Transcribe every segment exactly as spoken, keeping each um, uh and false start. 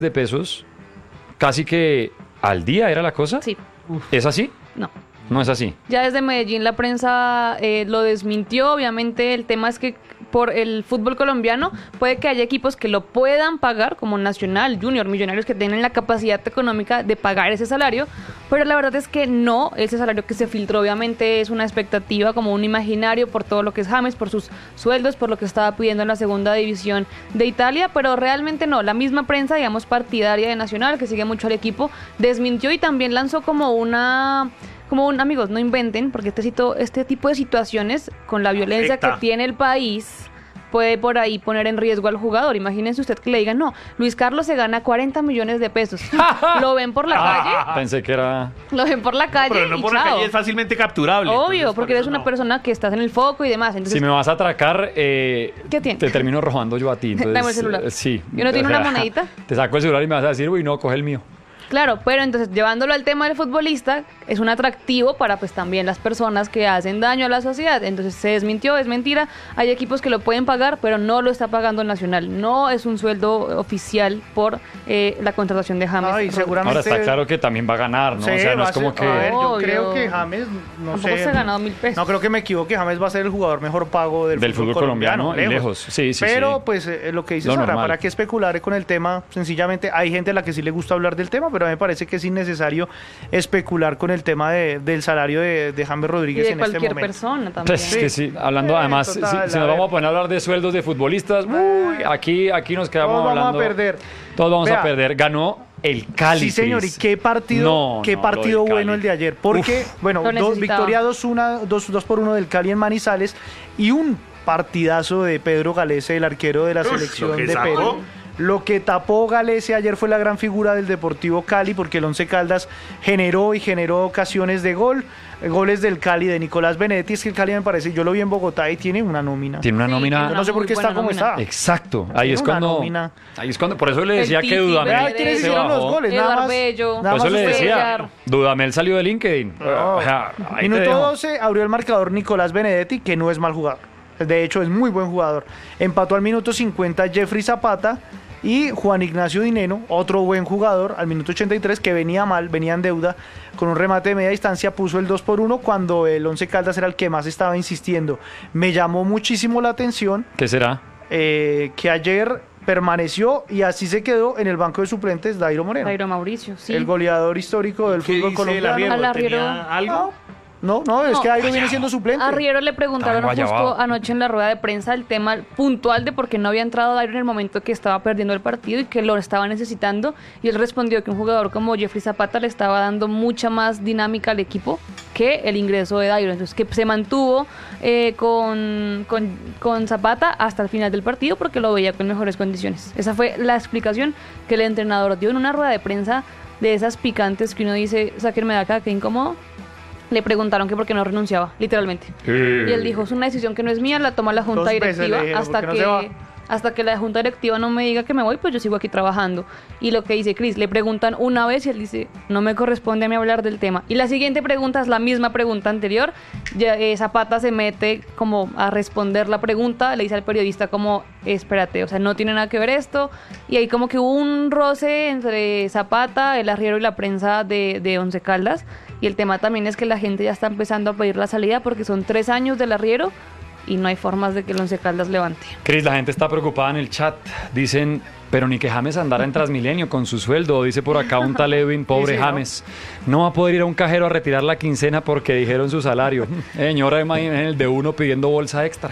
de pesos, casi que al día era la cosa. Sí. ¿Es así? No. No es así. Ya desde Medellín la prensa eh, lo desmintió. Obviamente el tema es que por el fútbol colombiano puede que haya equipos que lo puedan pagar, como Nacional, Junior, Millonarios, que tienen la capacidad económica de pagar ese salario, pero la verdad es que no. Ese salario que se filtró obviamente es una expectativa, como un imaginario por todo lo que es James, por sus sueldos, por lo que estaba pidiendo en la segunda división de Italia, pero realmente no. La misma prensa, digamos, partidaria de Nacional, que sigue mucho al equipo, desmintió y también lanzó como una... Como un, amigos, no inventen, porque este, este tipo de situaciones, con la violencia Afecta. que tiene el país, puede por ahí poner en riesgo al jugador. Imagínense usted que le digan, no, Luis Carlos se gana cuarenta millones de pesos. ¿Lo ven por la calle? Pensé que era... Lo ven por la calle. No, pero no y por chao. la calle es fácilmente capturable. Obvio, entonces, porque eres una no. persona que estás en el foco y demás. Entonces, si me vas a atracar, eh, ¿qué tiene? te termino robando yo a ti. Entonces, Dame el celular. Eh, sí. ¿Y no tiene o sea, una monedita? Te saco el celular y me vas a decir, uy, no, coge el mío. Claro, pero entonces llevándolo al tema del futbolista, es un atractivo para pues también las personas que hacen daño a la sociedad. Entonces se desmintió, es mentira. Hay equipos que lo pueden pagar, pero no lo está pagando el Nacional. No es un sueldo oficial por eh, la contratación de James. Ay, seguramente... Ahora está claro que también va a ganar, ¿no? Sí, o sea, no es como ser, que... A ver, yo Obvio. creo que James, no Tampoco sé... se ha ganado mil pesos. No creo que me equivoque, James va a ser el jugador mejor pago del, del fútbol, fútbol colombiano, colombiano lejos. lejos. Sí, sí, Pero, sí. pues, eh, lo que dice Lo Sara, normal. ¿para qué especular con el tema? Sencillamente, hay gente a la que sí le gusta hablar del tema, pero a mí me parece que es innecesario especular con el tema de, del salario de, de James Y Rodríguez de en este cualquier momento. persona también. Pues, es que sí, hablando Eh, además, total, si, si a nos ver. vamos a poner a hablar de sueldos de futbolistas, uy, aquí, aquí nos quedamos Todos hablando. vamos a perder. Todos vamos Vea. a perder. Ganó el Cali. Sí, señor, y Cris. qué partido, No, qué no, partido lo del bueno Cali. el de ayer. Porque, Uf. bueno, Lo dos, necesitaba. victoria dos por uno del Cali en Manizales y un partidazo de Pedro Galese, el arquero de la Uf, selección lo que de sacó. Perú. Lo que tapó Galese ayer fue la gran figura del Deportivo Cali, porque el Once Caldas generó y generó ocasiones de gol. Goles del Cali de Nicolás Benedetti. Es que el Cali me parece, yo lo vi en Bogotá y tiene una nómina. Tiene una Sí, nómina. tiene Yo no sé por muy qué está buena como nómina. está. Exacto. Ahí Tiene es una cuando. nómina. Ahí es cuando. Por eso le El decía que Titi, Dudamel. Vea quiénes se hicieron los bajó. goles. Nada Eduard más, Bello. nada Por eso más le ustedes. decía. Bellar. Dudamel salió de LinkedIn. No. O sea, ahí te Minuto dejo. doce abrió el marcador Nicolás Benedetti, que no es mal jugador. De hecho, es muy buen jugador. Empató al minuto cincuenta Jeffrey Zapata y Juan Ignacio Dineno, otro buen jugador, al minuto ochenta y tres, que venía mal, venía en deuda, con un remate de media distancia, puso el dos por uno cuando el Once Caldas era el que más estaba insistiendo. Me llamó muchísimo la atención ¿Qué será? eh, que ayer permaneció y así se quedó en el banco de suplentes Dairo Moreno, Jairo Mauricio, sí. el goleador histórico del ¿Qué fútbol dice el colombiano. Arriero? Al Arriero. ¿Tenía algo? No, no, es No. que Dairo viene siendo suplente. A Arriero le preguntaron Estaba en justo Guayabao. anoche en la rueda de prensa el tema puntual de por qué no había entrado Dairo en el momento que estaba perdiendo el partido y que lo estaba necesitando, y él respondió que un jugador como Jeffrey Zapata le estaba dando mucha más dinámica al equipo que el ingreso de Dairo, entonces que se mantuvo eh, con, con, con Zapata hasta el final del partido porque lo veía con mejores condiciones. Esa fue la explicación que el entrenador dio en una rueda de prensa de esas picantes que uno dice, sáquenme de acá, qué incómodo. Le preguntaron que por qué no renunciaba, literalmente. Y él dijo, es una decisión que no es mía, la toma la junta Dos veces le directiva dijeron, hasta ¿por qué no se va? que hasta que la junta directiva no me diga que me voy, pues yo sigo aquí trabajando. Y lo que dice Cris, le preguntan una vez y él dice, no me corresponde a mí hablar del tema. Y la siguiente pregunta es la misma pregunta anterior. Ya, eh, Zapata se mete como a responder la pregunta, le dice al periodista como, espérate, o sea, no tiene nada que ver esto. Y ahí como que hubo un roce entre Zapata, el arriero y la prensa de, de Once Caldas. Y el tema también es que la gente ya está empezando a pedir la salida porque son tres años del arriero y no hay formas de que el Once Caldas levante. Cris, la gente está preocupada en el chat. Dicen, pero ni que James andara en Transmilenio con su sueldo. Dice por acá un tal Edwin, pobre Sí, sí, ¿no? James. No va a poder ir a un cajero a retirar la quincena porque dijeron su salario. Eh, señora, imagínense el de uno pidiendo bolsa extra.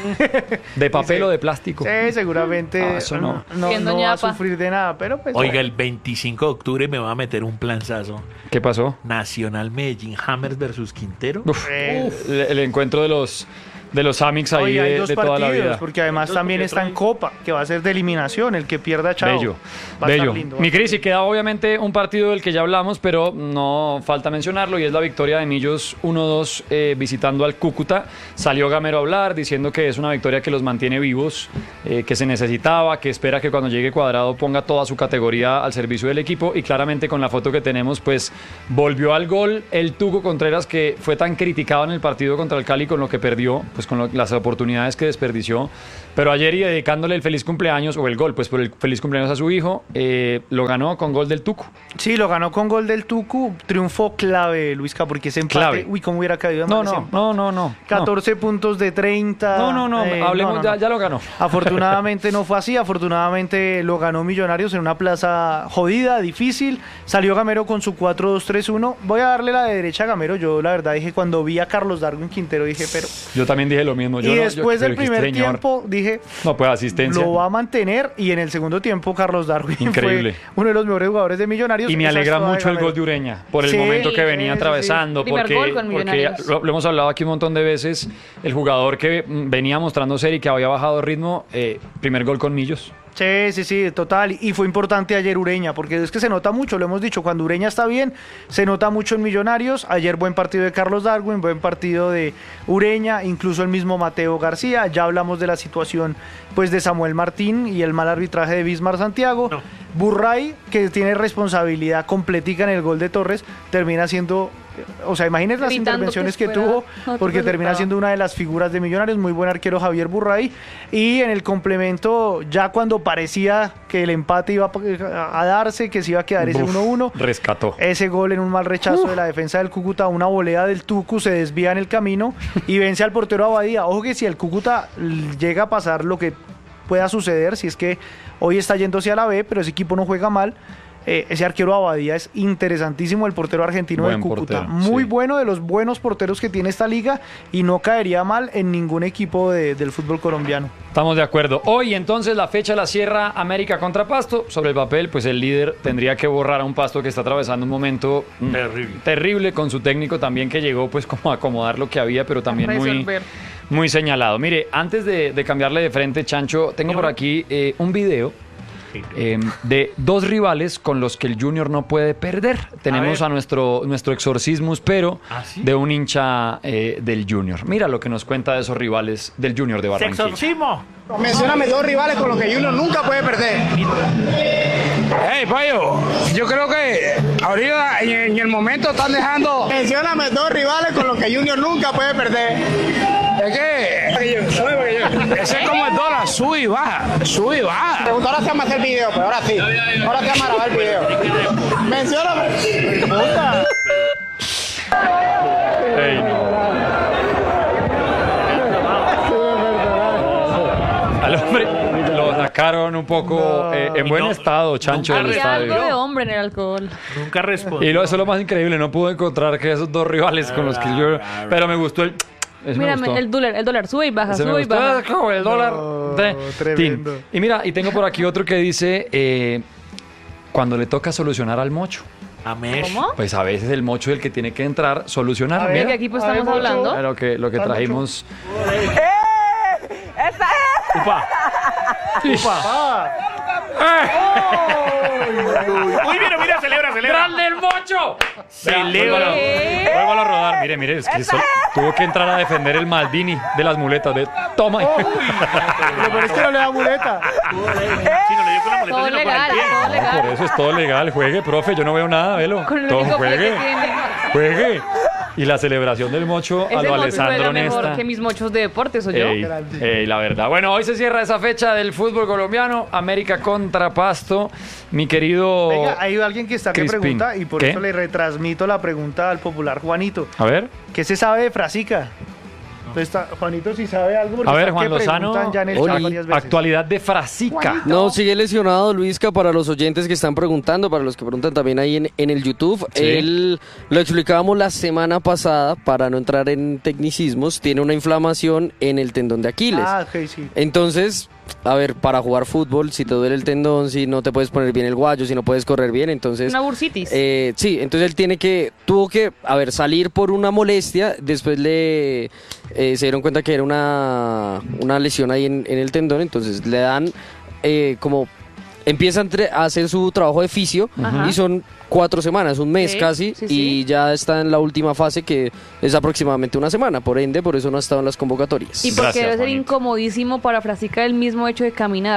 ¿De papel Sí. o de plástico? Sí, seguramente Ah, eso no. no, Siendo no va a ñapa. sufrir de nada, pero pues... Oiga, el veinticinco de octubre me va a meter un planzazo. ¿Qué pasó? Nacional Medellín, Hammers versus Quintero. Uf, Eh, el, el encuentro de los de los Amix ahí Oye, hay de, dos de toda la partidos, vida. porque además Dos, también porque está en traen- Copa, que va a ser de eliminación, el que pierda chao. Bello, Va a bello. estar lindo, va a Mi estar Cris, y queda obviamente un partido del que ya hablamos, pero no falta mencionarlo, y es la victoria de Millos uno dos eh, visitando al Cúcuta. Salió Gamero a hablar diciendo que es una victoria que los mantiene vivos, eh, que se necesitaba, que espera que cuando llegue Cuadrado ponga toda su categoría al servicio del equipo, y claramente con la foto que tenemos, pues volvió al gol el Tuco Contreras, que fue tan criticado en el partido contra el Cali con lo que perdió, pues con lo- las oportunidades que desperdició, Pero ayer y dedicándole el feliz cumpleaños, o el gol, pues por el feliz cumpleaños a su hijo, eh, lo ganó con gol del Tucu. Sí, lo ganó con gol del Tucu, triunfo clave, Luisca, porque ese empate, Clave. uy, cómo hubiera caído. No, ese no, empate. no, no, no. catorce puntos de treinta. No, no, no, eh, hablemos, no, no, ya, no. ya lo ganó. Afortunadamente no fue así, afortunadamente lo ganó Millonarios en una plaza jodida, difícil. Salió Gamero con su cuatro dos tres uno. Voy a darle la de derecha a Gamero. Yo la verdad dije, cuando vi a Carlos Darwin Quintero, dije, pero... Yo también dije lo mismo. Yo y no- yo- después del pero qué primer señor. tiempo dije, No, pues asistencia. lo va a mantener. Y en el segundo tiempo Carlos Darwin Increíble. fue uno de los mejores jugadores de Millonarios. Y me Esa alegra es toda de mucho el Gamero. gol de Ureña, por el Sí, momento que sí, venía sí. atravesando, Primer porque, gol con porque Millonarios. lo, lo hemos hablado aquí un montón de veces, el jugador que mm, venía mostrando ser y que había bajado ritmo, eh, primer gol con Millos. Sí, sí, sí, total. Y fue importante ayer Ureña, porque es que se nota mucho, lo hemos dicho, cuando Ureña está bien, se nota mucho en Millonarios. Ayer buen partido de Carlos Darwin, buen partido de Ureña, incluso el mismo Mateo García. Ya hablamos de la situación pues de Samuel Martín y el mal arbitraje de Bismar Santiago. No. Burray, que tiene responsabilidad completica en el gol de Torres, termina siendo... O sea, imagínense las Gritando intervenciones que que, fuera tuvo, otro porque termina resultado. siendo una de las figuras de Millonarios, muy buen arquero Javier Burray. Y en el complemento, ya cuando parecía que el empate iba a a darse, que se iba a quedar ese Uf, uno uno, Rescató. ese gol en un mal rechazo de la defensa del Cúcuta, una volea del Tucu, se desvía en el camino y vence al portero Abadía. Ojo que si el Cúcuta l- llega a pasar lo que pueda suceder, si es que hoy está yéndose a la B, pero ese equipo no juega mal, eh, ese arquero Abadía es interesantísimo, el portero argentino Buen del Cúcuta. portero, Muy sí. bueno, de los buenos porteros que tiene esta liga y no caería mal en ningún equipo de- del fútbol colombiano. Estamos de acuerdo. Hoy entonces la fecha la cierra América contra Pasto. Sobre el papel, pues el líder tendría que borrar a un Pasto que está atravesando un momento mm, Terrible. terrible con su técnico también, que llegó pues como a acomodar lo que había, pero también muy, Resolver. muy señalado. Mire, antes de, de cambiarle de frente, Chancho, tengo por aquí eh, un video eh, de dos rivales con los que el Junior no puede perder. Tenemos ver. a, nuestro, nuestro exorcismus, pero ¿Ah, sí? de un hincha eh, del Junior. Mira lo que nos cuenta de esos rivales del Junior de Barranquilla. ¡Sexorcismo! Mencióname dos rivales con los que Junior nunca puede perder. Hey, Payo, yo creo que ahorita en, en el momento están dejando. Mencióname dos rivales con los que Junior nunca puede perder. Es que. Ese es como el dólar, sube y baja, sube y baja. Pregunta, ahora sí vamos a hacer el video, pues ahora sí. Ahora sí vamos a grabar el video. Mencióname. Puta. Ey, no. Al hombre lo sacaron un poco eh, en Y buen no- estado, Chancho, nunca del Y estadio. algo de hombre en el alcohol. Nunca respondió. Y lo, eso es lo más increíble, no pude encontrar que esos dos rivales con los que yo... Pero me gustó el... ese me Mírame, gustó. el dólar, el dólar sube y baja, Ese me sube y gustó. baja. Es como el dólar. No, de- tremendo. Tin. Y mira, y tengo por aquí otro que dice, eh, cuando le toca solucionar al mocho, A Mesh. ¿Cómo? pues a veces el mocho es el que tiene que entrar, solucionar. A ver, ¿De Mira, qué equipo A ver, estamos Mocho. hablando? Mira lo que, lo que Está trajimos. Upa. Ah, Uy, mira, mira, celebra, celebra. ¡Grande el mocho! Celebra. ¿Qué? Vuélvalo a rodar. Mire, mire, es que sol- tuvo que entrar a defender el Maldini de las muletas. De, toma. lo peor es que no le da muleta. Si no le dio con la muleta, Todo sino con el legal, pie. todo No, por legal. eso es todo legal. Juegue, profe. Yo no veo nada, velo. Con el Todo único pie que juegue. tiene. Juegue. Y la celebración del mocho a Ese lo mocho Alessandro juega mejor Nesta. que mis mochos de deportes, ¿o yo? Ey, ey, la verdad. Bueno, hoy se cierra esa fecha del fútbol colombiano. América contra Pasto. Mi querido. Venga, hay alguien que está que Crispín. pregunta y por ¿Qué? eso le retransmito la pregunta al popular Juanito. A ver. ¿Qué se sabe de Frasica? Entonces, está- Juanito, si sabe algo. porque A ver, está Juan que Lozano. preguntan ya en el chat Oli. varias veces. Actualidad de Frasica. No, sigue lesionado Luisca para los oyentes que están preguntando, para los que preguntan también ahí en, en el YouTube. Sí. Él, lo explicábamos la semana pasada, para no entrar en tecnicismos, tiene una inflamación en el tendón de Aquiles. Ah, ok, sí. Entonces, a ver, para jugar fútbol, si te duele el tendón, si no te puedes poner bien el guayo, si no puedes correr bien, entonces... Una bursitis. Eh, sí, entonces él tiene que, tuvo que, a ver, salir por una molestia, después le eh, se dieron cuenta que era una, una lesión ahí en, en el tendón, entonces le dan eh, como, empieza a entre- a hacer su trabajo de fisio Ajá. y son cuatro semanas, un mes Sí, casi, sí, y sí. ya está en la última fase que es aproximadamente una semana, por ende, por eso no ha estado en las convocatorias. Y porque Gracias, debe ser Juanito. incomodísimo para Frasica el mismo hecho de caminar.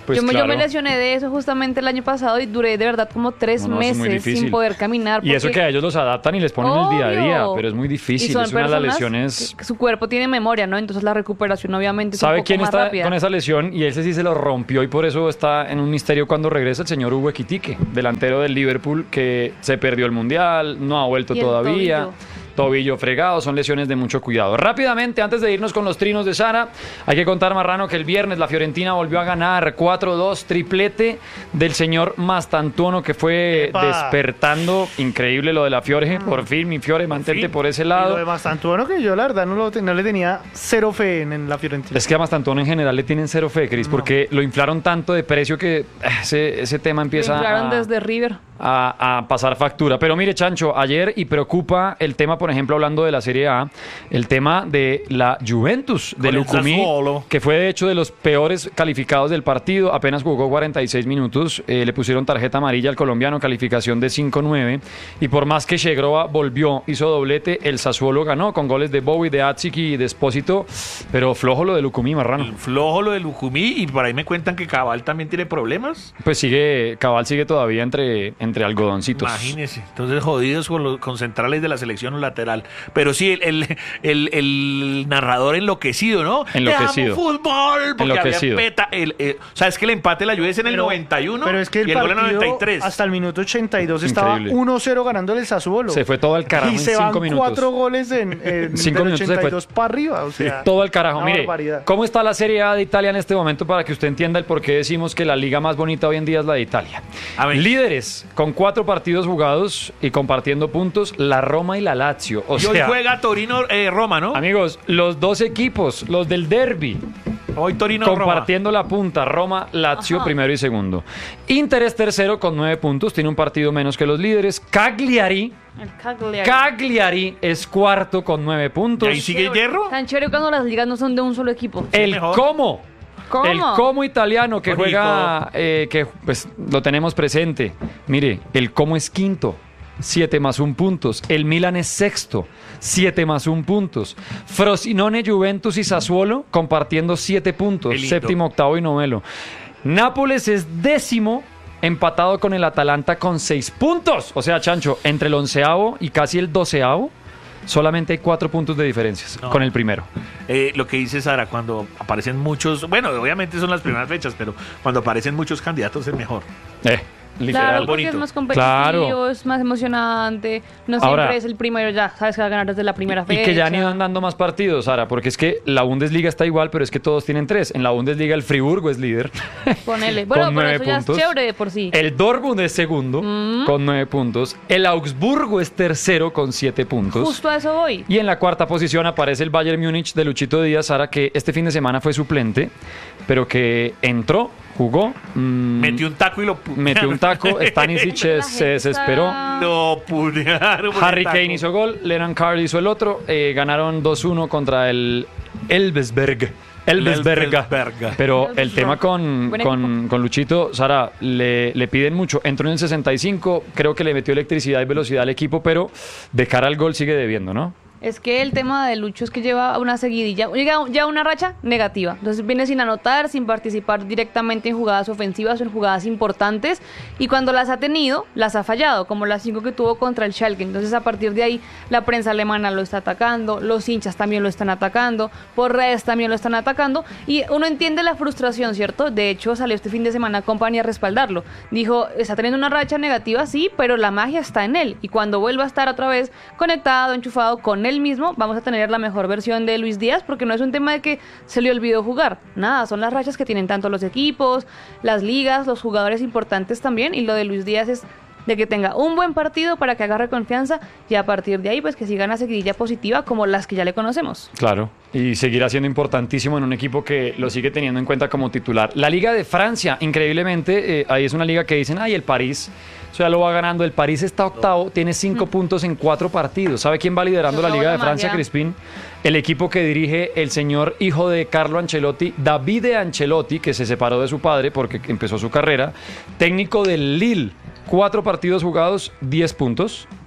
Pues yo, me, claro. yo me lesioné de eso justamente el año pasado y duré de verdad como tres No, no, es muy meses difícil. sin poder caminar. Y eso porque- que a ellos los adaptan y les ponen el día a día, Obvio. pero es muy Y difícil. son Es una de las personas lesiones. que su cuerpo tiene memoria, ¿no? Entonces la recuperación obviamente es un ¿Sabe poco quién más está rápida. con esa lesión? Y ese sí se lo rompió y por eso está en un misterio cuando regresa el señor Hugo Ekitike, delantero del Liverpool, que se perdió el Mundial, no ha vuelto Y el todavía. tobillo. Tobillo fregado, son lesiones de mucho cuidado. Rápidamente, antes de irnos con los trinos de Sara, hay que contar, Marrano, que el viernes la Fiorentina volvió a ganar cuatro dos, triplete del señor Mastantuono, que fue ¡Epa! despertando. Increíble lo de la Fiore, por fin, mi Fiore, mantente fin. por ese Y lo lado. de Mastantuono, que yo la verdad no, lo, no le tenía cero fe en, en la Fiorentina. Es que a Mastantuono en general le tienen cero fe, Cris, porque lo inflaron tanto de precio que eh, ese, ese tema Lo empieza inflaron a, desde River. a- a pasar factura. Pero mire, Chancho, ayer, y preocupa el tema, por ejemplo, hablando de la Serie A, el tema de la Juventus de Con el Lucumí, Sassuolo. que fue de hecho de los peores calificados del partido, apenas jugó cuarenta y seis minutos, eh, le pusieron tarjeta amarilla al colombiano, calificación de cinco nueve, y por más que Shegrova volvió, hizo doblete, el Sassuolo ganó con goles de Bowie, de Atzik y de Espósito, pero flojo lo de Lucumí, Marrano. Flojo lo de Lucumí y por ahí me cuentan que Cabal también tiene problemas. Pues sigue, Cabal sigue todavía entre, entre algodoncitos. Imagínese. Entonces jodidos con los con centrales de la selección lateral. Pero sí, el, el, el, el narrador enloquecido, ¿no? Enloquecido. ¡Te amo, fútbol! Porque Enloquecido. había peta. El, eh, o sea, es que el empate de la Juve es en el Pero- noventa y uno Pero es que el y el gol en el partido noventa y tres. hasta el minuto ochenta y dos estaba Increíble. uno cero ganándole el Sassuolo. Se fue todo al carajo y en se cinco van minutos. cuatro goles en, en Cinco del minutos se ochenta y dos fue. para arriba. O sea, Todo al carajo. una Mire, barbaridad. ¿cómo está la Serie A de Italia en este momento para que usted entienda el por qué decimos que la liga más bonita hoy en día es la de Italia? A ver. Líderes con cuatro partidos jugados y compartiendo puntos, la Roma y la Lazio. O Y hoy sea, juega Torino-Roma, ¿no? amigos, los dos equipos, los del derby, Hoy Torino-Roma. compartiendo la punta, Roma, Lazio, Ajá. primero y segundo. Inter es tercero con nueve puntos, tiene un partido menos que los líderes. Cagliari, El Cagliari. Cagliari es cuarto con nueve ¿Y puntos. ahí sigue Hierro? Tan chévere cuando las ligas no son de un solo equipo. El mejor. Como. ¿Cómo? El Como italiano que Bonico. juega, eh, que pues lo tenemos presente. Mire, el Como es quinto, siete más un puntos. El Milan es sexto, siete más un puntos. Frosinone, Juventus y Sassuolo compartiendo siete puntos, Qué lindo. séptimo, octavo y noveno. Nápoles es décimo, empatado con el Atalanta con seis puntos. O sea, Chancho, entre el onceavo y casi el doceavo, solamente hay cuatro puntos de diferencias No. con el primero. Eh, lo que dice Sara, cuando aparecen muchos, bueno, obviamente son las primeras fechas, pero cuando aparecen muchos candidatos es mejor. Eh, literal. Claro, porque bonito. es más competitivo, Claro. es más emocionante. No Ahora- siempre es el primero ya, sabes que va a ganar desde la primera Y fecha. que ya han ido andando más partidos, Sara, porque es que la Bundesliga está igual, pero es que todos tienen tres. En la Bundesliga el Friburgo es líder. Ponele. Bueno, con pero nueve eso ya puntos. es chévere de por sí. El Dortmund es segundo Mm. con nueve puntos. El Augsburgo es tercero con siete puntos. Justo a eso voy. Y en la cuarta posición aparece el Bayern Múnich de Luchito Díaz, Sara, que este fin de semana fue suplente, pero que entró, jugó, mm, Metió un taco y lo putearon. metió un taco, Stanisic La se gente desesperó. está- Lo putearon. por Harry el taco. Kane hizo gol, Lennon Carl hizo el otro, eh, ganaron dos uno contra el Elvesberg. Elvesberg. Elvesberg. Pero el tema con, Buen con, con Luchito, Sara, le, le piden mucho. Entró en el sesenta y cinco, creo que le metió electricidad y velocidad al equipo, pero de cara al gol sigue debiendo, ¿no? Es que el tema de Lucho es que lleva una seguidilla, llega ya una racha negativa. Entonces viene sin anotar, sin participar directamente en jugadas ofensivas o en jugadas importantes. Y cuando las ha tenido, las ha fallado, como las cinco que tuvo contra el Schalke. Entonces a partir de ahí la prensa alemana lo está atacando, los hinchas también lo están atacando, por redes también lo están atacando. Y uno entiende la frustración, ¿cierto? De hecho salió este fin de semana Company a respaldarlo. Dijo, está teniendo una racha negativa, sí, pero la magia está en él. Y cuando vuelva a estar otra vez conectado, enchufado con él mismo, vamos a tener la mejor versión de Luis Díaz, porque no es un tema de que se le olvidó jugar, nada, son las rachas que tienen tanto los equipos, las ligas, los jugadores importantes también, y lo de Luis Díaz es de que tenga un buen partido para que agarre confianza y a partir de ahí pues que siga una seguidilla positiva como las que ya le conocemos. Claro, y seguirá siendo importantísimo en un equipo que lo sigue teniendo en cuenta como titular. La Liga de Francia, increíblemente, eh, ahí es una liga que dicen, ay, el París, o sea, lo va ganando. El París está octavo, tiene cinco puntos en cuatro partidos. ¿Sabe quién va liderando la Acabó Liga la de Francia, magia. Crispín? El equipo que dirige el señor hijo de Carlo Ancelotti, Davide Ancelotti, que se separó de su padre porque empezó su carrera, técnico del Lille. Cuatro partidos jugados, diez puntos.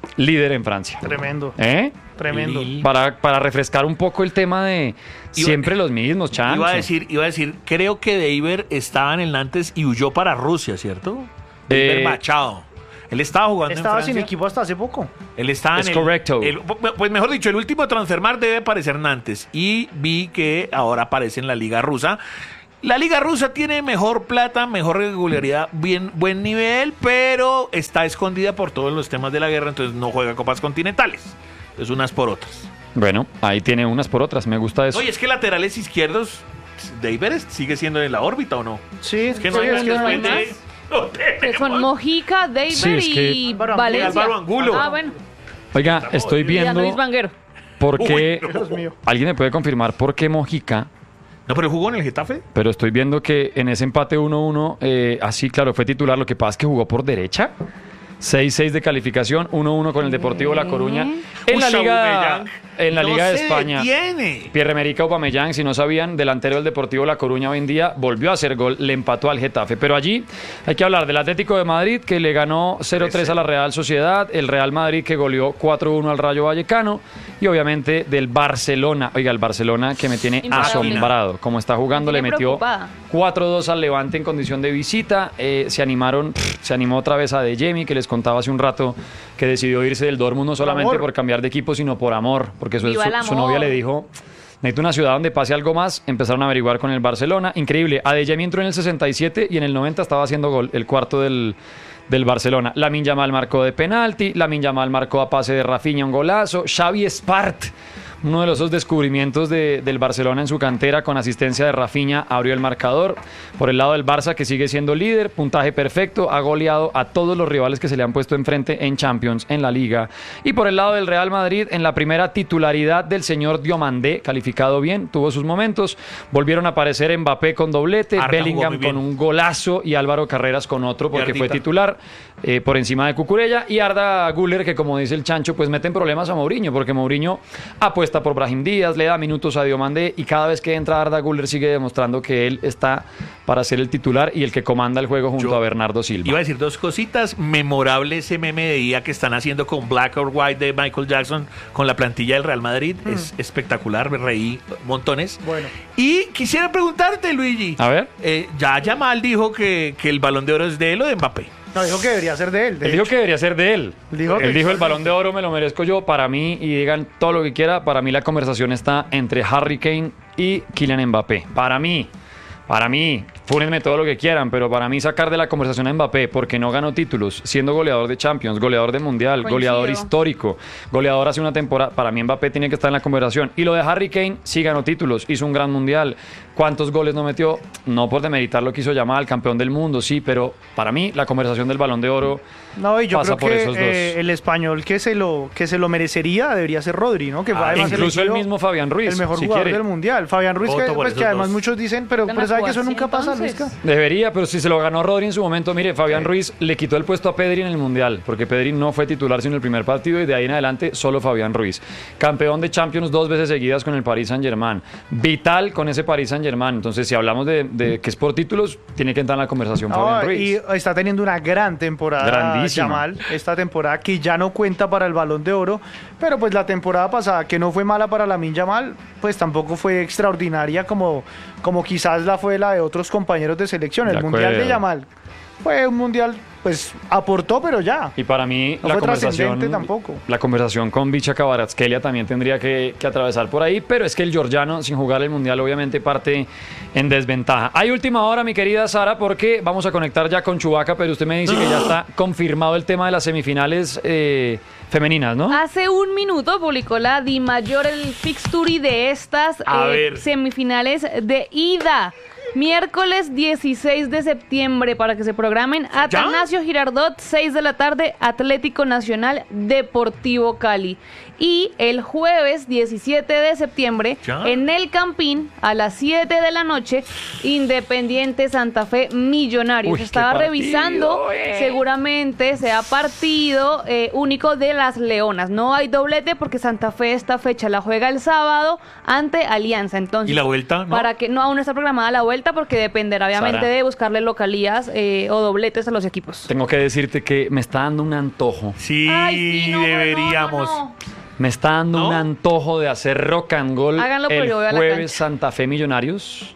líder en Francia. Tremendo, ¿Eh? tremendo. Lille. Para, para refrescar un poco el tema de siempre los mismos, Chancho. Iba a decir, iba a decir, creo que Deiber estaba en el Nantes y huyó para Rusia, ¿cierto? Deiber Eh, Machado. Él estaba jugando Estaba en sin Francia. equipo hasta hace poco. Él estaba Es en el- correcto. el- pues mejor dicho, el último Transfermarkt debe aparecer Nantes. Y vi que ahora aparece en la Liga Rusa. La Liga Rusa tiene mejor plata, mejor regularidad, bien, buen nivel, pero está escondida por todos los temas de la guerra, entonces no juega copas continentales. Entonces unas por otras. Bueno, ahí tiene unas por otras, me gusta eso. Oye, es que laterales izquierdos, ¿Deiber sigue siendo en la órbita o no? Sí, Es que no hay Sí, es que no hay después de- más. no Que tenemos. son Mojica, Deiber Sí, es que- y Álvaro Angulo. Valencia. Álvaro Angulo. Ah, bueno. Oiga, estoy Y viendo Luis Vanguero. por qué... Uy, no. Dios mío. ¿Alguien me puede confirmar por qué Mojica? No, pero jugó en el Getafe. Pero estoy viendo que en ese empate uno uno, eh, así claro, fue titular. Lo que pasa es que jugó por derecha. seis seis de calificación, uno uno con el Deportivo La Coruña. En la Uy, Liga, Aubameyang. en la No Liga de se España. detiene. Pierre-Emerick Aubameyang, si no sabían, delantero del Deportivo La Coruña hoy en día, volvió a hacer gol, le empató al Getafe. Pero allí hay que hablar del Atlético de Madrid, que le ganó cero tres a la Real Sociedad, el Real Madrid que goleó cuatro uno al Rayo Vallecano, y obviamente del Barcelona. Oiga, el Barcelona que me tiene Imparable. asombrado. Como está jugando, Me le tiene metió preocupada. cuatro dos al Levante en condición de visita. Eh, se animaron, se animó otra vez a De Jemi, que les contaba hace un rato que decidió irse del Dortmund no solamente amor. por cambiar de equipo, sino por amor, porque su, Viva su- el su amor. novia le dijo: necesito una ciudad donde pase algo más. Empezaron a averiguar con el Barcelona. Increíble. Adeyemi entró en el sesenta y siete y en el noventa estaba haciendo gol, el cuarto del, del Barcelona. Lamine Yamal marcó de penalti. Lamine Yamal marcó a pase de Rafinha un golazo. Xavi Espart, uno de los dos descubrimientos de- del Barcelona en su cantera, con asistencia de Rafinha, abrió el marcador. Por el lado del Barça, que sigue siendo líder, puntaje perfecto, ha goleado a todos los rivales que se le han puesto enfrente en Champions, en la Liga. Y por el lado del Real Madrid, en la primera titularidad del señor Diomandé, calificado bien, tuvo sus momentos. Volvieron a aparecer Mbappé con doblete, Arda jugó Bellingham muy bien. con un golazo y Álvaro Carreras con otro, porque fue Ardita. titular eh, por encima de Cucurella. Y Arda Güler, que como dice el Chancho, pues meten problemas a Mourinho, porque Mourinho apuesta por Brahim Díaz, le da minutos a Diomandé, y cada vez que entra Arda Güler sigue demostrando que él está para ser el titular y el que comanda el juego junto Yo a Bernardo Silva. Iba a decir dos cositas. Memorable ese meme de día que están haciendo con Black or White de Michael Jackson con la plantilla del Real Madrid. Es espectacular, me reí montones. Bueno. Y quisiera preguntarte, Luigi. A ver. eh, ya Yamal dijo que, que el Balón de Oro es de él o de Mbappé. No, dijo que debería ser de él. de Él dijo hecho. que debería ser de él. Dijo él que- dijo: el Balón de Oro me lo merezco yo, para mí, y digan todo lo que quiera. Para mí la conversación está entre Harry Kane y Kylian Mbappé. Para mí, para mí, fúnenme todo lo que quieran, pero para mí sacar de la conversación a Mbappé porque no ganó títulos, siendo goleador de Champions, goleador de Mundial, Coincido. goleador histórico, goleador hace una temporada, para mí Mbappé tiene que estar en la conversación. Y lo de Harry Kane, sí ganó títulos, hizo un gran Mundial. ¿Cuántos goles no metió? No por demeritar lo que hizo Yamal, campeón del mundo, sí, pero para mí la conversación del Balón de Oro No, y yo pasa creo por que esos dos. eh, el español que se lo que se lo merecería debería ser Rodri, ¿no? Que fue Ah, además incluso el elegido mismo Fabián Ruiz, el mejor si jugador quiere. del mundial. Fabián Ruiz, Voto que, por pues, esos que además dos. muchos dicen, pero, Van pero a ¿sabe que jugar, eso sí, nunca pasa, entonces. Luisca? Debería, pero si se lo ganó Rodri en su momento, mire, Fabián Ruiz le quitó el puesto a Pedri en el Mundial, porque Pedri no fue titular sino el primer partido, y de ahí en adelante solo Fabián Ruiz. Campeón de Champions dos veces seguidas con el Paris Saint-Germain. Vital con ese Paris Saint-Germain. Entonces, si hablamos de, de que es por títulos, tiene que entrar en la conversación No, Fabián Ruiz. y está teniendo una gran temporada Grandísima. Yamal, esta temporada que ya no cuenta para el Balón de Oro, pero pues la temporada pasada, que no fue mala para Lamine Yamal, pues tampoco fue extraordinaria como, como quizás la fue la de otros compañeros de selección. El De Mundial de acuerdo. Yamal fue un Mundial, pues aportó, pero ya. Y para mí, No la fue conversación, trascendente tampoco. la conversación con Vicha Kvaratskhelia también tendría que, que atravesar por ahí, pero es que el georgiano, sin jugar el Mundial, obviamente parte en desventaja. Hay última hora, mi querida Sara, porque vamos a conectar ya con Chubaca, pero usted me dice que ya está confirmado el tema de las semifinales eh, femeninas, ¿no? Hace un minuto publicó la Di Mayor el fixture de estas A eh, ver. semifinales de ida. Miércoles dieciséis de septiembre para que se programen. Atanasio Girardot, seis de la tarde, Atlético Nacional, Deportivo Cali. Y el jueves diecisiete de septiembre, ¿Ya? en el Campín, a las siete de la noche, Independiente Santa Fe Millonarios. Uy, qué Estaba partido, revisando, eh. seguramente sea partido eh, único de las Leonas. No hay doblete porque Santa Fe esta fecha la juega el sábado ante Alianza. Entonces, ¿Y la vuelta? ¿No? para que no aún no está programada la vuelta, vuelta porque dependerá obviamente Sara. de buscarle localías eh, o dobletes a los equipos. Tengo que decirte que me está dando un antojo. Sí, Ay, sí, no, deberíamos. no, no, no. Me está dando ¿No? un antojo de hacer rock and roll Háganlo, pero el yo voy a la jueves cancha. Santa Fe Millonarios.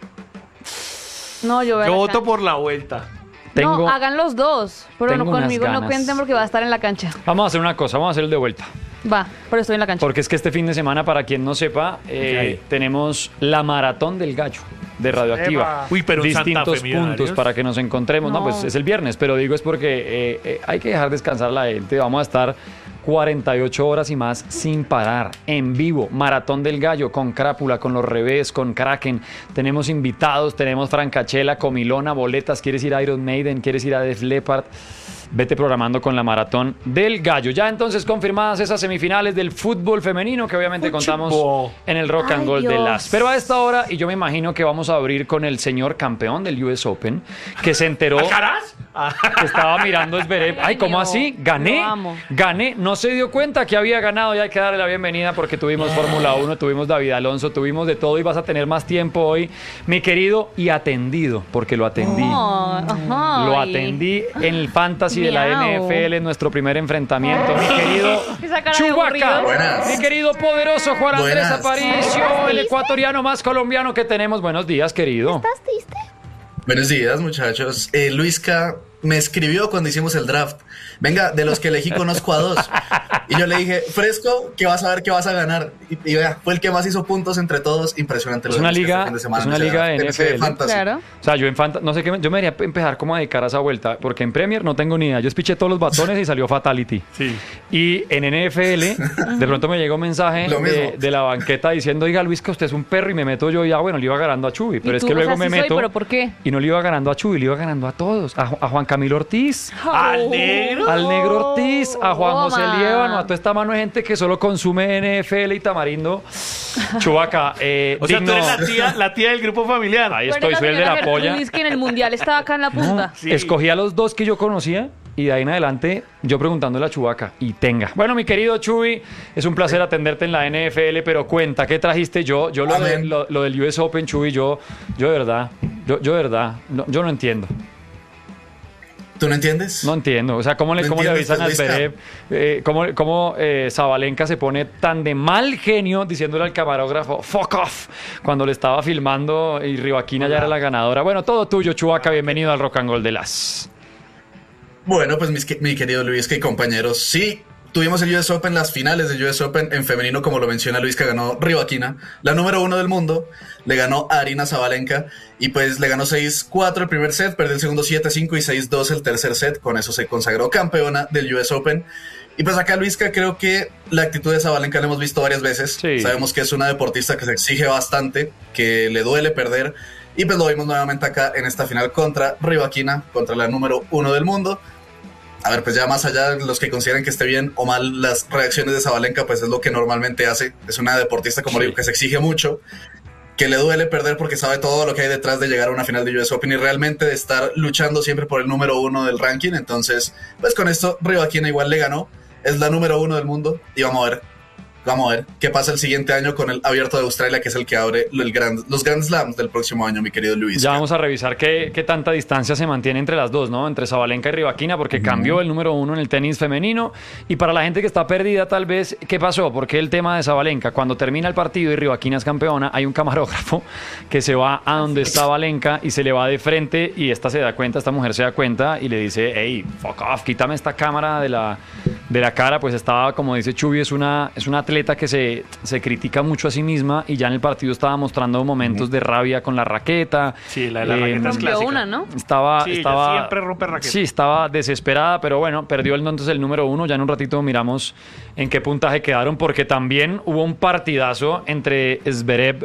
No, yo voy a Yo la voto cancha. por la vuelta. Tengo, No, hagan los dos, pero no, tengo unas conmigo no ganas. cuenten porque va a estar en la cancha. Vamos a hacer una cosa, vamos a hacer el de vuelta. Va, pero estoy en la cancha. Porque es que este fin de semana, para quien no sepa, eh, Ok. tenemos la Maratón del Gallo de Radioactiva. Epa. Uy, pero en Santa Distintos Fe Millonarios. puntos para que nos encontremos. No. No. pues es el viernes, pero digo es porque eh, eh, hay que dejar descansar a la gente. Vamos a estar cuarenta y ocho horas y más sin parar, en vivo. Maratón del Gallo con Crápula, con Los Revés, con Kraken. Tenemos invitados, tenemos Francachela, Comilona, boletas. ¿Quieres ir a Iron Maiden? ¿Quieres ir a Def Leppard? Vete programando con la Maratón del Gallo. Ya entonces confirmadas esas semifinales del fútbol femenino que obviamente contamos Fútbol. en el Rock and Ay, Roll de Dios. las. Pero a esta hora, y yo me imagino que vamos a abrir con el señor campeón del U S Open, que se enteró ¿Caras? que estaba mirando Zverev. Ay, ¿cómo Genio. así? Gané, Lo amo. gané. No se dio cuenta que había ganado y hay que darle la bienvenida porque tuvimos Fórmula uno, tuvimos David Alonso, tuvimos de todo y vas a tener más tiempo hoy, mi querido, y atendido, porque lo atendí. Oh, ajá, Lo y- atendí en el Fantasy de la Miau. N F L en nuestro primer enfrentamiento. Mi querido Esa cara de Chubaca, aburrido. Buenas. mi querido poderoso Juan Andrés Buenas. Aparicio, el ecuatoriano más colombiano que tenemos. Buenos días, querido. ¿Estás triste? Buenos días, muchachos. Eh, Luisca me escribió cuando hicimos el draft. Venga, de los que elegí conozco a dos. Y yo le dije, Fresco, que vas a ver que vas a ganar. Y, y vea, fue el que más hizo puntos entre todos. Impresionante. Es lo una de Luisca liga- este fin de semana es en una ese liga draft, de en ese N F L. fantasy. Claro. O sea, yo en Fanta, no sé qué, me- yo me debería empezar como a dedicar a esa vuelta, porque en Premier no tengo ni idea. Yo espiché todos los batones y salió Fatality. Sí. Y en N F L, de pronto me llegó un mensaje Lo de, mismo. de la banqueta diciendo, oiga, Luis, que usted es un perro, y me meto yo, y ah, bueno, le iba ganando a Chubi. Pero ¿Y es tú? que O luego sea, me sí soy, meto. ¿pero por qué? Y no le iba ganando a Chubi, le iba ganando a todos. A, Ju- a Juan Camilo Ortiz. Al negro. Al Negro Ortiz, a Juan José Toma. Liévano, a toda esta mano de gente que solo consume N F L y tamarindo. Chubaca, eh, O sea, tú digno- eres la tía, la tía del grupo familiar. Ahí Tú eres estoy, soy el de la señora polla. Gertrudis que en el mundial estaba acá en la punta. Sí. Escogí a los dos que yo conocía y de ahí en adelante yo preguntándole a Chubaca y tenga. Bueno, mi querido Chubi, es un placer atenderte en la N F L, pero cuenta, ¿qué trajiste? Yo, yo lo, de- Amén. lo, lo del U S Open, Chubi, yo, yo de verdad, yo, yo de verdad, no, yo no entiendo. ¿Tú no entiendes? No entiendo. O sea, ¿cómo le, No cómo le entiendes, avisan a Luisca. Zverev? Eh, ¿Cómo, cómo eh, Zabalenka se pone tan de mal genio diciéndole al camarógrafo, fuck off, cuando le estaba filmando y Rivaquina ya era la ganadora? Bueno, todo tuyo, Chubaca. Bienvenido al Rock and Roll de las. Bueno, pues mis que- mi querido Luis, que compañeros, sí, tuvimos el U S Open, las finales del U S Open en femenino, como lo menciona Luis, que ganó Rivaquina, la número uno del mundo, le ganó a Arina Zabalenka y pues le ganó seis cuatro el primer set, perdió el segundo siete cinco y seis dos el tercer set, con eso se consagró campeona del U S Open. Y pues acá, Luisca, creo que la actitud de Zabalenka la hemos visto varias veces. Sí. Sabemos que es una deportista que se exige bastante, que le duele perder. Y pues lo vimos nuevamente acá en esta final contra Rivaquina, contra la número uno del mundo. A ver, pues ya más allá de los que consideren que esté bien o mal las reacciones de Zabalenka, pues es lo que normalmente hace. Es una deportista, como Sí. digo, que se exige mucho, que le duele perder porque sabe todo lo que hay detrás de llegar a una final de U S Open y realmente de estar luchando siempre por el número uno del ranking. Entonces, pues con esto Rivaquina igual le ganó. Es la número uno del mundo y vamos a ver, vamos a ver qué pasa el siguiente año con el Abierto de Australia, que es el que abre el grand, los Grand Slams del próximo año, mi querido Luis. Ya vamos a revisar qué, qué tanta distancia se mantiene entre las dos, ¿no? Entre Zabalenka y Rivaquina, porque cambió el número uno en el tenis femenino. Y para la gente que está perdida, tal vez, ¿qué pasó? Porque el tema de Zabalenka, cuando termina el partido y Rivaquina es campeona, hay un camarógrafo que se va a donde está Zabalenka y se le va de frente y esta se da cuenta, esta mujer se da cuenta y le dice, hey, fuck off, quítame esta cámara de la, de la cara. Pues estaba, como dice Chubi, es una, es una atleta que se, se critica mucho a sí misma y ya en el partido estaba mostrando momentos de rabia con la raqueta. Sí, la de la Eh, raqueta es Rompió clásica. una, ¿no? Estaba, Sí, ella estaba siempre rompe raqueta. Sí, estaba desesperada, pero bueno, perdió el, entonces el número uno. Ya en un ratito miramos en qué puntaje quedaron, porque también hubo un partidazo entre Zverev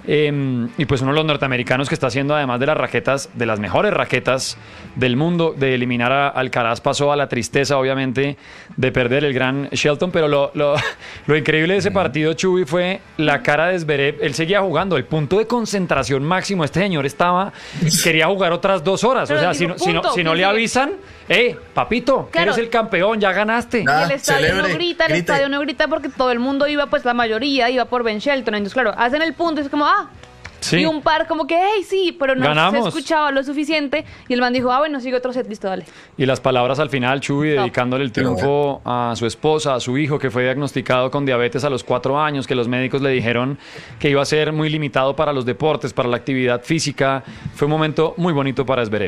eh, y pues uno de los norteamericanos que está haciendo, además de las raquetas, de las mejores raquetas del mundo, de eliminar a Alcaraz, pasó a la tristeza, obviamente, de perder el gran Shelton. Pero lo, lo, lo increíble de ese partido, Chubi, fue la cara de Zverev. Él seguía jugando, el punto de concentración máximo. Este señor estaba, quería jugar otras dos horas. Pero o sea, dijo, si no, si no, punto, si no ¿quién le sigue? avisan, eh, papito, Claro. eres el campeón, ya ganaste. Ah, Y el estadio celebre, no grita, el grite. estadio no grita porque todo el mundo iba, pues la mayoría iba por Ben Shelton. Entonces, claro, hacen el punto y es como, ah, Sí. Y un par como que, hey, sí, pero no Ganamos. se escuchaba lo suficiente. Y el man dijo, ah, bueno, sigue otro set, listo, dale. Y las palabras al final, Chuy, No. dedicándole el Pero triunfo a su esposa, a su hijo, que fue diagnosticado con diabetes a los cuatro años, que los médicos le dijeron que iba a ser muy limitado para los deportes, para la actividad física. Fue un momento muy bonito para Zverev.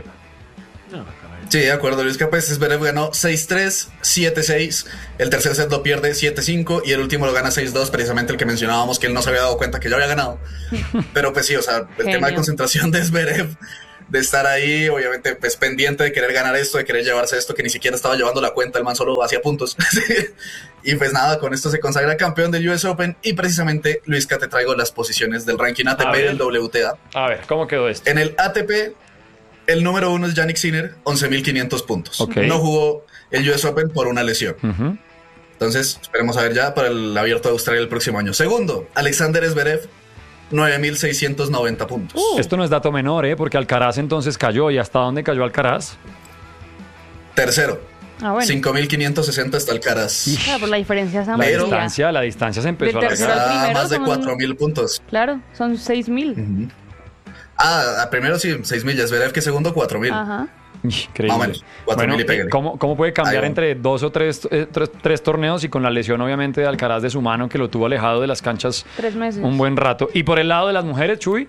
Sí, de acuerdo, Luis, que pues Zverev ganó seis tres, siete seis, el tercer set lo pierde siete cinco y el último lo gana seis dos, precisamente el que mencionábamos que él no se había dado cuenta que ya había ganado. Pero pues sí, o sea, el Genio. tema de concentración de Zverev, de estar ahí, obviamente, pues pendiente de querer ganar esto, de querer llevarse esto, que ni siquiera estaba llevando la cuenta, el man solo hacía puntos. Y pues nada, con esto se consagra campeón del U S Open y precisamente, Luisca, te traigo las posiciones del ranking A T A P y ver. del W T A. A ver, ¿cómo quedó esto? En el A T P, el número uno es Jannik Sinner, once mil quinientos puntos. Ok. No jugó el U S Open por una lesión. Ujú. Entonces, esperemos a ver ya para el Abierto de Australia el próximo año. Segundo, Alexander Zverev, nueve mil seiscientos noventa puntos. Esto no es dato menor, ¿eh? Porque Alcaraz entonces cayó. ¿Y hasta dónde cayó Alcaraz? Tercero, Ah, bueno. cinco mil quinientos sesenta hasta Alcaraz. Claro, por la diferencia es La Pero- amplia. distancia, la distancia se empezó Del a tercero alargar. al Ah, primero más de son- cuatro mil puntos. Claro, son seis mil. Ah, a primero sí, seis mil. Zverev que segundo, cuatro mil. Ajá. Increíble. Más o menos, cuatro mil y pégale. ¿cómo, ¿Cómo puede cambiar Ahí va. entre dos o tres, eh, tres, tres torneos y con la lesión obviamente de Alcaraz de su mano que lo tuvo alejado de las canchas Tres meses. un buen rato? Y por el lado de las mujeres, Chuy,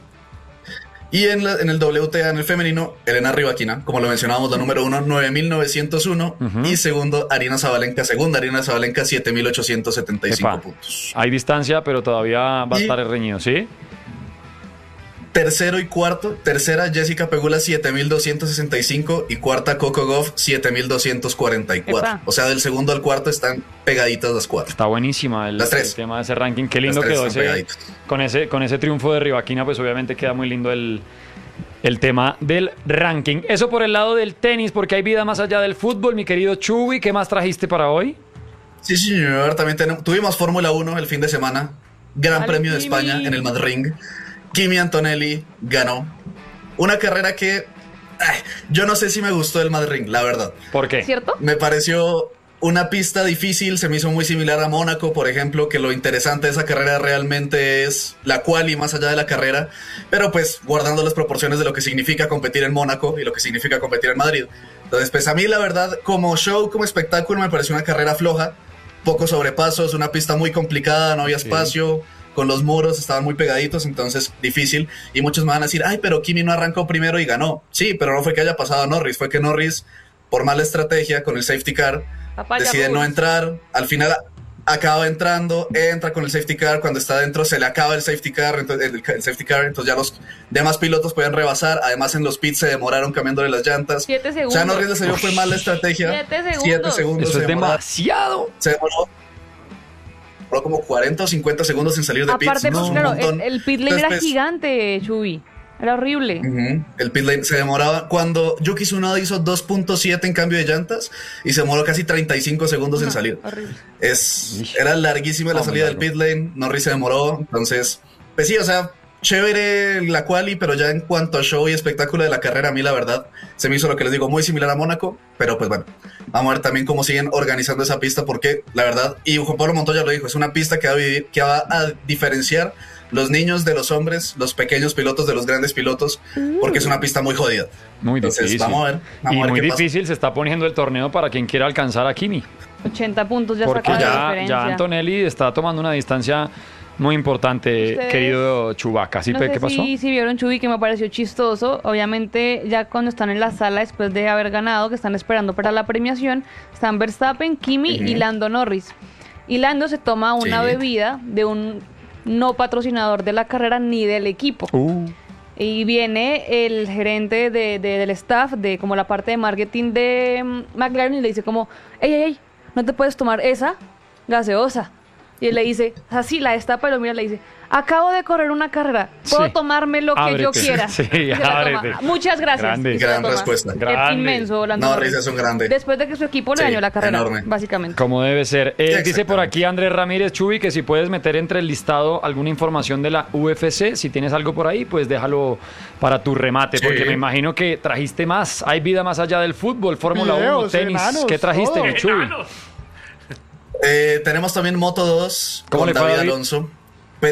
Y en, la- en el W T A, en el femenino, Elena Rybakina, como lo mencionábamos, la número uno, nueve mil novecientos uno. Y segundo, Arina Zabalenka, segunda, Arina Zabalenka, siete mil ochocientos setenta y cinco epa, puntos. hay distancia, pero todavía va a Y- estar reñido, ¿sí? Tercero y cuarto, tercera Jessica Pegula siete mil doscientos sesenta y cinco y cuarta Coco Gauff siete mil doscientos cuarenta y cuatro. Epa. O sea, del segundo al cuarto están pegaditas las cuatro. Está buenísima el, Las tres. el tema de ese ranking. Qué lindo Las tres quedó están ese, pegaditas. con ese con ese triunfo de Rybakina, pues obviamente queda muy lindo el, el tema del ranking. Eso por el lado del tenis, porque hay vida más allá del fútbol, mi querido Chuy. ¿Qué más trajiste para hoy? Sí, señor, también tenemos, tuvimos Fórmula uno el fin de semana. Gran Al Premio de Kimi. España en el Madrid. Kimi Antonelli ganó. Una carrera que ay, yo no sé si me gustó el Madrid, la verdad. ¿Por qué? ¿Cierto? Me pareció una pista difícil, se me hizo muy similar a Mónaco, por ejemplo, que lo interesante de esa carrera realmente es la quali más allá de la carrera, pero pues guardando las proporciones de lo que significa competir en Mónaco y lo que significa competir en Madrid. Entonces, pues a mí la verdad, como show, como espectáculo, me pareció una carrera floja, pocos sobrepasos, una pista muy complicada, no había espacio, con los muros estaban muy pegaditos, entonces difícil. Y muchos me van a decir, ay, pero Kimi no arrancó primero y ganó. Sí, pero no fue que haya pasado a Norris, fue que Norris, por mala estrategia con el safety car, Papaya decide no Rules. entrar. Al final a- acaba entrando, entra con el safety car. Cuando está dentro se le acaba el safety car, entonces, el, el safety car, entonces ya los demás pilotos pueden rebasar. Además, en los pits se demoraron cambiándole las llantas. Siete O segundos. sea, Norris le salió fue mala estrategia. Siete segundos. Siete segundos. Eso se es demoró- demasiado. Se demoró, demoró como cuarenta o cincuenta segundos en salir de pits. Aparte, ¿no? pues Es un claro, montón. el, el pit lane Entonces, era pues, gigante, Chuy. Era horrible. Ujú. El pit lane se demoraba cuando Yuki Tsunoda hizo dos punto siete en cambio de llantas y se demoró casi treinta y cinco segundos en Ajá, salir. horrible. Es, era larguísima la Ah, muy salida del largo. pit lane, Norris se demoró, entonces, pues sí, o sea, chévere la quali, pero ya en cuanto a show y espectáculo de la carrera, a mí la verdad se me hizo lo que les digo, muy similar a Mónaco, pero pues bueno, vamos a ver también cómo siguen organizando esa pista, porque la verdad, y Juan Pablo Montoya lo dijo, es una pista que va a, vivir- que va a diferenciar los niños de los hombres, los pequeños pilotos de los grandes pilotos, porque es una pista muy jodida. Muy Entonces, difícil. vamos a ver, vamos y a ver muy qué pasa. difícil se está poniendo el torneo para quien quiera alcanzar a Kimi. ochenta puntos ya Porque saca la ya, diferencia. ya Antonelli está tomando una distancia muy importante, Ustedes- querido Chubaca. ¿Sí, No Pe? sé ¿Qué pasó? Si, si vieron Chuy, que me pareció chistoso. Obviamente, ya cuando están en la sala después de haber ganado, que están esperando para la premiación, están Verstappen, Kimi y Lando Norris. Y Lando se toma una Sí. bebida de un no patrocinador de la carrera ni del equipo. Uh, Y viene el gerente de, de- del staff, de como la parte de marketing de mm, McLaren, y le dice como, ey, ey, ey, no te puedes tomar esa gaseosa. Y él le dice, así la destapa y lo mira y le dice, acabo de correr una carrera, puedo Sí. tomarme lo que yo Ábrete. quiera. Sí, Y se la toma. ábrete. Muchas gracias. Grande. Y se la Gran toma. respuesta. Es Grande. inmenso. Lando Norris Norris. es un grande. Después de que su equipo le Sí, dañó la carrera, enorme. básicamente. como debe ser. Eh, Sí, dice por exactamente. aquí Andrés Ramírez Chubi que si puedes meter entre el listado alguna información de la U F C, si tienes algo por ahí, pues déjalo para tu remate, Sí. porque me imagino que trajiste más. Hay vida más allá del fútbol, Fórmula uno, Videos, tenis. enanos, ¿Qué trajiste, todo. mi Chubi? Eh, tenemos también Moto dos ¿Cómo con le fue a David David? Alonso. Pues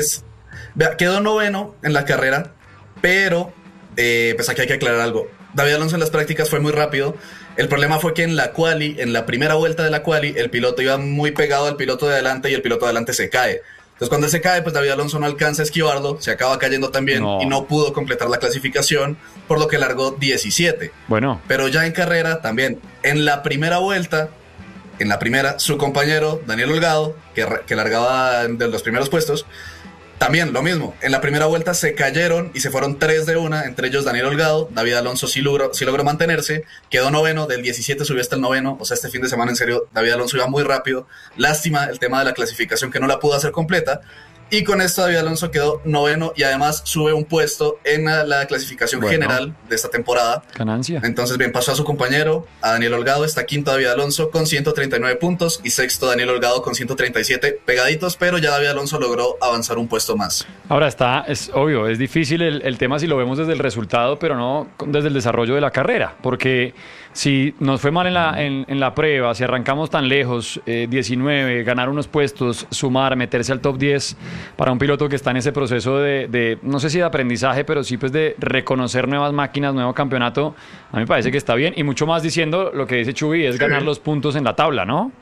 Vea, quedó noveno en la carrera, pero eh, pues aquí hay que aclarar algo. David Alonso en las prácticas fue muy rápido. El problema fue que en la quali, en la primera vuelta de la quali, el piloto iba muy pegado al piloto de adelante y el piloto de adelante se cae. Entonces cuando él se cae, pues David Alonso no alcanza a esquivarlo, se acaba cayendo también no. y no pudo completar la clasificación, por lo que largó diecisiete. Bueno. Pero ya en carrera también, en la primera vuelta, en la primera, su compañero Daniel Holgado, que, que largaba de los primeros puestos, también lo mismo, en la primera vuelta se cayeron y se fueron tres de una, entre ellos Daniel Holgado. David Alonso sí logró, sí logró mantenerse, quedó noveno, del diecisiete subió hasta el noveno, o sea, este fin de semana en serio David Alonso iba muy rápido. Lástima el tema de la clasificación que no la pudo hacer completa, y con esto David Alonso quedó noveno y además sube un puesto en la, la clasificación bueno. general de esta temporada. Ganancia. Entonces bien, pasó a su compañero, a Daniel Holgado, está quinto David Alonso con ciento treinta y nueve puntos y sexto Daniel Holgado con ciento treinta y siete, pegaditos, pero ya David Alonso logró avanzar un puesto más. Ahora está, es obvio, es difícil el, el tema si lo vemos desde el resultado, pero no desde el desarrollo de la carrera, porque si nos fue mal en la, en, en la prueba, si arrancamos tan lejos, eh, diecinueve, ganar unos puestos, sumar, meterse al top diez, para un piloto que está en ese proceso de, de, no sé si de aprendizaje, pero sí pues de reconocer nuevas máquinas, nuevo campeonato, a mí me parece que está bien, y mucho más diciendo lo que dice Chubi, es ganar los puntos en la tabla, ¿no?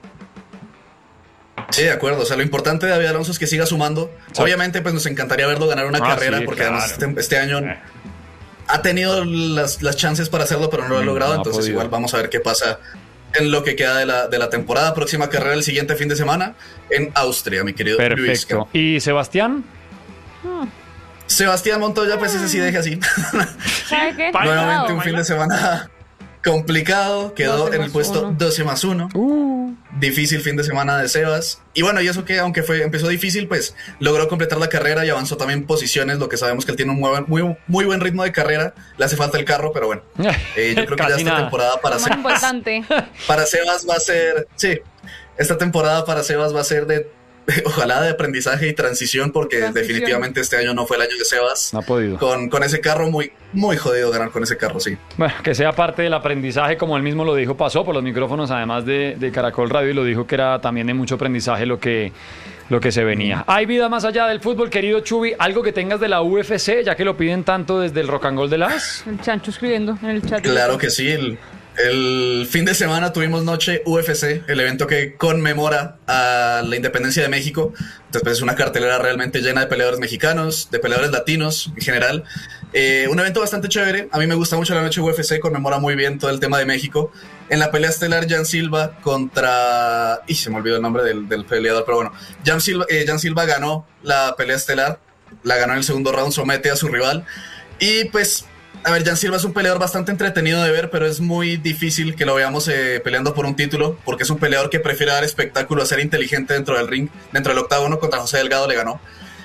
Sí, de acuerdo, o sea, lo importante de David Alonso es que siga sumando. Sí. Obviamente pues nos encantaría verlo ganar una ah, carrera, sí, porque claro. además este, este año eh. ha tenido las, las chances para hacerlo, pero no lo ha logrado, no entonces podido. Igual vamos a ver qué pasa en lo que queda de la, de la temporada. Próxima carrera el siguiente fin de semana en Austria, mi querido Perfecto. Luisca. ¿Y Sebastián? Hmm. Sebastián Montoya, pues ese sí deja así. ¿Sabe qué? Nuevamente un fin de semana complicado, quedó en el puesto doce más uno. Uh. Difícil fin de semana de Sebas. Y bueno, y eso que aunque fue empezó difícil, pues logró completar la carrera y avanzó también posiciones, lo que sabemos que él tiene un muy, muy, muy buen ritmo de carrera. Le hace falta el carro, pero bueno. Eh, yo creo que ya esta nada. temporada para Sebas, importante. para Sebas va a ser, sí, esta temporada para Sebas va a ser de ojalá de aprendizaje y transición, porque transición. definitivamente este año no fue el año de Sebas. No ha podido. Con, con ese carro, muy, muy jodido ganar con ese carro, sí. Bueno, que sea parte del aprendizaje, como él mismo lo dijo, pasó por los micrófonos, además de, de Caracol Radio, y lo dijo que era también de mucho aprendizaje lo que, lo que se venía. ¿Hay vida más allá del fútbol, querido Chubi? ¿Algo que tengas de la U F C, ya que lo piden tanto desde el Rock and Roll de las? El Chancho escribiendo en el chat. Claro que sí, el... El fin de semana tuvimos Noche U F C, el evento que conmemora a la independencia de México. Entonces es una cartelera realmente llena de peleadores mexicanos, de peleadores latinos en general. Eh, un evento bastante chévere. A mí me gusta mucho la Noche U F C, conmemora muy bien todo el tema de México. En la pelea estelar, Jan Silva contra... ¡Ih! Se me olvidó el nombre del, del peleador, pero bueno. Jan Silva, eh, Jan Silva ganó la pelea estelar, la ganó en el segundo round, somete a su rival. Y pues... A ver, Jan Silva es un peleador bastante entretenido de ver, pero es muy difícil que lo veamos eh, peleando por un título, porque es un peleador que prefiere dar espectáculo a ser inteligente dentro del ring. Dentro del octágono contra José Delgado le ganó.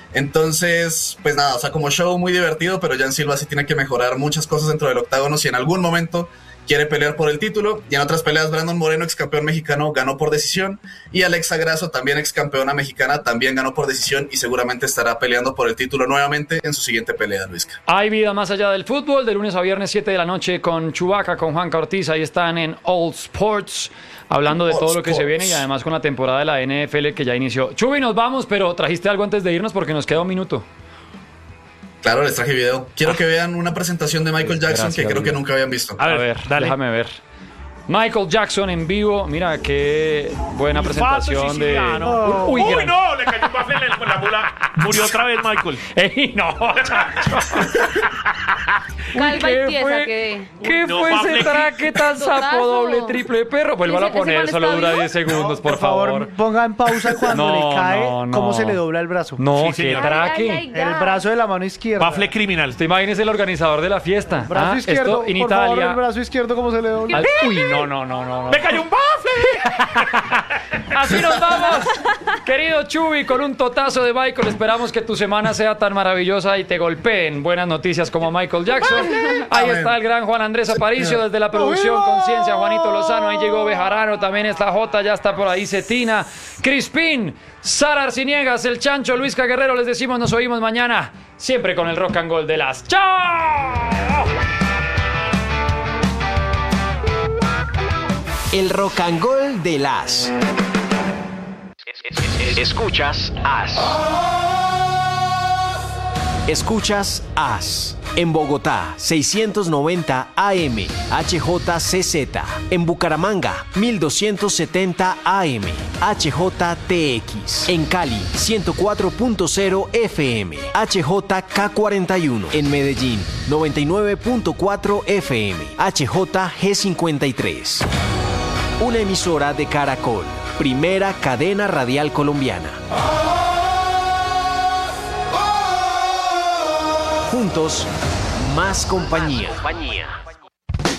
Entonces, pues nada, o sea, como show muy divertido, pero Jan Silva sí tiene que mejorar muchas cosas dentro del octágono si en algún momento quiere pelear por el título. Y en otras peleas, Brandon Moreno, ex campeón mexicano, ganó por decisión. Y Alexa Grasso, también ex campeona mexicana, también ganó por decisión y seguramente estará peleando por el título nuevamente en su siguiente pelea, Luisca. Hay vida más allá del fútbol, de lunes a viernes, siete de la noche, con Chubaca, con Juanca Ortiz. Ahí están en All Sports, hablando de All todo lo que Sports. se viene y además con la temporada de la N F L que ya inició. Chubi, nos vamos, pero trajiste algo antes de irnos porque nos queda un minuto. Claro, les traje video. Quiero ah. que vean una presentación de Michael Jackson Gracias, que creo Dios. que nunca habían visto. A ver, a ver dale. Déjame ver. Michael Jackson en vivo. Mira qué buena presentación de... Oh. Uy, Uy no, le cayó un bafle en la, la mula. Murió otra vez Michael. ¡Ey, no! Calva y tiesa fue, que... ¿Qué Uy, no, fue ese traque tan sapo doble, triple perro? Vuelvan a poner, solo dura diez segundos, No, por, por favor. favor. Ponga en pausa cuando No, le cae no, no. cómo se le dobla el brazo. No, Sí, qué señor. traque. Ay, ay, ay. El brazo de la mano izquierda. Bafle criminal. Usted imagínese el organizador de la fiesta. Brazo Ah, izquierdo, esto en por Italia. favor, el brazo izquierdo cómo se le dobla. Al- Uy, no, no, no, no. no. ¡Me cayó un bafle! Así nos vamos, querido Chubi, con un totazo de Michael. Esperamos que tu semana sea tan maravillosa y te golpeen buenas noticias como Michael Jackson. Ahí está el gran Juan Andrés Aparicio desde la producción Conciencia, Juanito Lozano, ahí llegó Bejarano, también está Jota, ya está por ahí Cetina, Crispín, Sara Arciniegas, el Chancho, Luis Guerrero. Les decimos, nos oímos mañana, siempre con el Rock and Roll de las. ¡Chao! El Rock and Roll de las. Escuchas As. Escuchas As. En Bogotá, seiscientos noventa A M, H J C Z. En Bucaramanga, mil doscientos setenta A M, H J T X. En Cali, ciento cuatro punto cero F M, H J K cuarenta y uno. En Medellín, noventa y nueve punto cuatro F M, H J G cincuenta y tres. Una emisora de Caracol, primera cadena radial colombiana. Juntos, más compañía.